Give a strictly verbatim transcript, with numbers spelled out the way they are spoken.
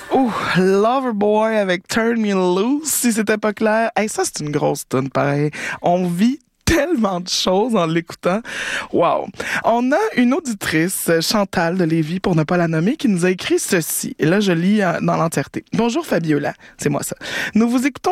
Oh, Loverboy avec Turn Me Loose, si c'était pas clair. Hey, ça, c'est une grosse tune, pareil. On vit tellement de choses en l'écoutant. Wow. On a une auditrice, Chantal de Lévis, pour ne pas la nommer, qui nous a écrit ceci. Et là, je lis dans l'entièreté. Bonjour Fabiola, c'est moi ça. Nous vous écoutons